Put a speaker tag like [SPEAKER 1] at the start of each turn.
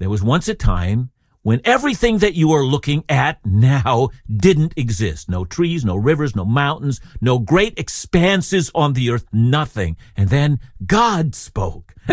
[SPEAKER 1] There was once a time when everything that you are looking at now didn't exist. No trees, no rivers, no mountains, no great expanses on the earth, nothing. And then God spoke.